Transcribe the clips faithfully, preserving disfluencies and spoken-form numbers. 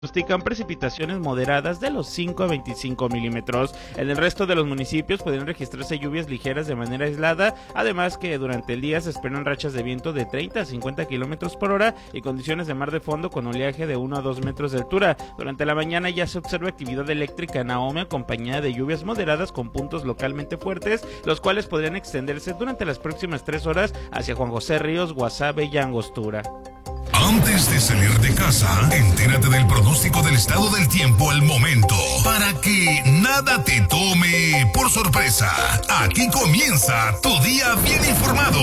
pronostican precipitaciones moderadas de los cinco a veinticinco milímetros. En el resto de los municipios pueden registrarse lluvias ligeras de manera aislada, además que durante el día se esperan rachas de viento de treinta a cincuenta kilómetros por hora y condiciones de mar de fondo con oleaje de uno a dos metros de altura. Durante la mañana ya se observa actividad eléctrica en Ahome acompañada de lluvias moderadas con puntos localmente fuertes, los cuales podrían extenderse durante las próximas tres horas hacia Juan José Ríos, Guasave y Angostura. Antes de salir de casa, entérate del pronóstico del estado del tiempo al momento, para que nada te tome por sorpresa. Aquí comienza tu día bien informado.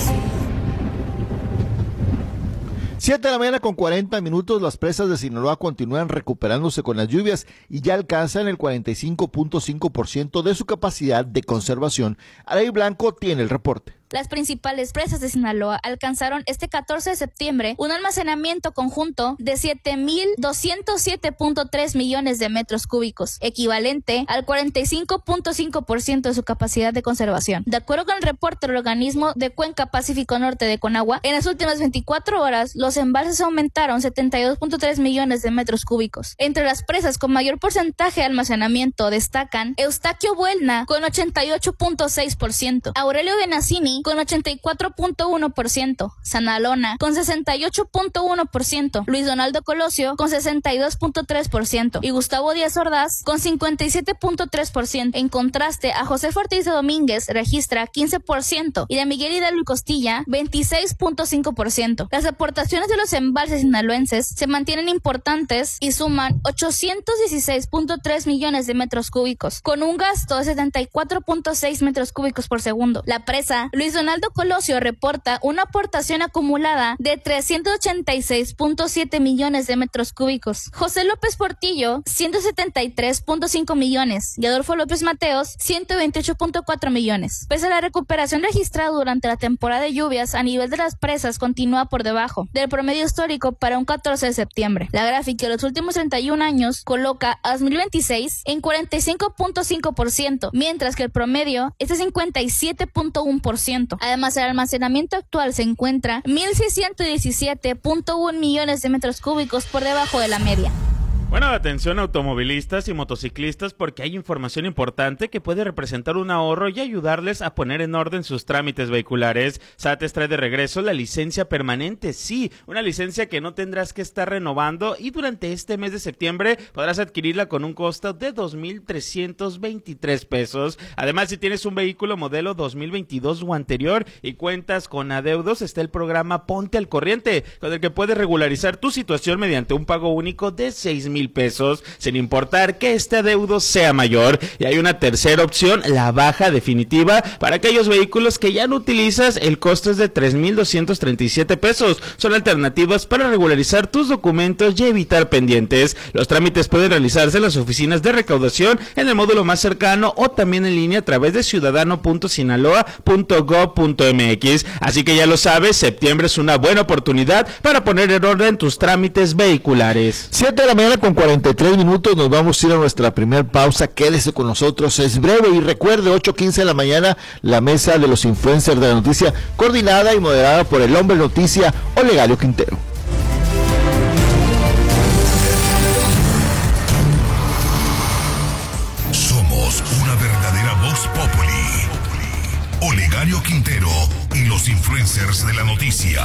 siete de la mañana con cuarenta minutos, las presas de Sinaloa continúan recuperándose con las lluvias y ya alcanzan el cuarenta y cinco punto cinco por ciento de su capacidad de conservación. Araí Blanco tiene el reporte. Las principales presas de Sinaloa alcanzaron este catorce de septiembre un almacenamiento conjunto de siete mil doscientos siete punto tres millones de metros cúbicos, equivalente al cuarenta y cinco punto cinco por ciento de su capacidad de conservación. De acuerdo con el reporte del organismo de Cuenca Pacífico Norte de Conagua, en las últimas veinticuatro horas los embalses aumentaron setenta y dos punto tres millones de metros cúbicos. Entre las presas con mayor porcentaje de almacenamiento destacan Eustaquio Buelna con ochenta y ocho punto seis por ciento, Aurelio Benazzini con ochenta y cuatro punto uno por ciento, Sanalona con sesenta y ocho punto uno por ciento, Luis Donaldo Colosio con sesenta y dos punto tres por ciento y Gustavo Díaz Ordaz con cincuenta y siete punto tres por ciento. En contraste, a José Ortiz de Domínguez registra quince por ciento y de Miguel Hidalgo y Costilla veintiséis punto cinco por ciento. Las aportaciones de los embalses sinaloenses se mantienen importantes y suman ochocientos dieciséis punto tres millones de metros cúbicos, con un gasto de setenta y cuatro punto seis metros cúbicos por segundo. La presa Luis Donaldo Colosio reporta una aportación acumulada de trescientos ochenta y seis punto siete millones de metros cúbicos. José López Portillo, ciento setenta y tres punto cinco millones y Adolfo López Mateos, ciento veintiocho punto cuatro millones. Pese a la recuperación registrada durante la temporada de lluvias, a nivel de las presas continúa por debajo del promedio histórico para un catorce de septiembre. La gráfica de los últimos treinta y un años coloca a dos mil veintiséis en cuarenta y cinco punto cinco por ciento, mientras que el promedio es de cincuenta y siete punto uno por ciento. Además, el almacenamiento actual se encuentra mil seiscientos diecisiete punto uno millones de metros cúbicos por debajo de la media. Bueno, atención automovilistas y motociclistas, porque hay información importante que puede representar un ahorro y ayudarles a poner en orden sus trámites vehiculares. SATES trae de regreso la licencia permanente, sí, una licencia que no tendrás que estar renovando y durante este mes de septiembre podrás adquirirla con un costo de dos mil trescientos veintitrés pesos. Además, si tienes un vehículo modelo dos mil veintidós o anterior y cuentas con adeudos, está el programa Ponte al Corriente, con el que puedes regularizar tu situación mediante un pago único de seis mil pesos, sin importar que este adeudo sea mayor. Y hay una tercera opción, la baja definitiva, para aquellos vehículos que ya no utilizas. El costo es de tres mil doscientos treinta y siete pesos. Son alternativas para regularizar tus documentos y evitar pendientes. Los trámites pueden realizarse en las oficinas de recaudación, en el módulo más cercano o también en línea a través de ciudadano punto sinaloa punto gob punto mx. Así que ya lo sabes, septiembre es una buena oportunidad para poner en orden tus trámites vehiculares. siete de la mañana con cuarenta y tres minutos, nos vamos a ir a nuestra primer pausa. Quédese con nosotros, es breve y recuerde, ocho quince de la mañana, la mesa de los influencers de la noticia, coordinada y moderada por el hombre noticia, Olegario Quintero. Somos una verdadera voz populi. Olegario Quintero y los influencers de la noticia.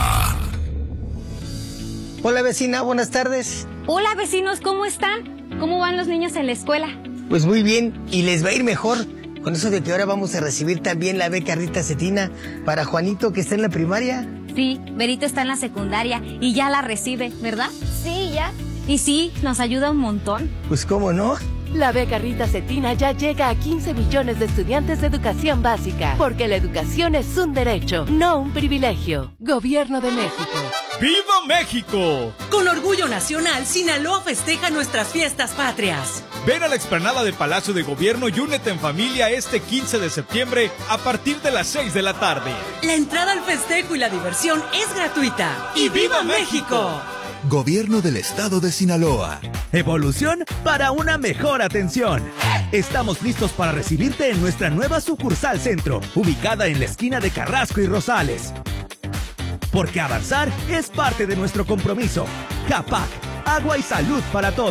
Hola vecina, buenas tardes. Hola vecinos, ¿cómo están? ¿Cómo van los niños en la escuela? Pues muy bien, y les va a ir mejor con eso de que ahora vamos a recibir también la beca Rita Cetina para Juanito, que está en la primaria. Sí, Berito está en la secundaria y ya la recibe, ¿verdad? Sí, ya. Y sí, nos ayuda un montón. Pues cómo no. La beca Rita Cetina ya llega a quince millones de estudiantes de educación básica, porque la educación es un derecho, no un privilegio. Gobierno de México. ¡Viva México! Con orgullo nacional, Sinaloa festeja nuestras fiestas patrias. Ven a la explanada de Palacio de Gobierno y únete en familia este quince de septiembre a partir de las seis de la tarde. La entrada al festejo y la diversión es gratuita. ¡Y viva México! Gobierno del Estado de Sinaloa. Evolución para una mejor atención. Estamos listos para recibirte en nuestra nueva sucursal centro, ubicada en la esquina de Carrasco y Rosales. Porque avanzar es parte de nuestro compromiso. CAPAC, agua y salud para todos.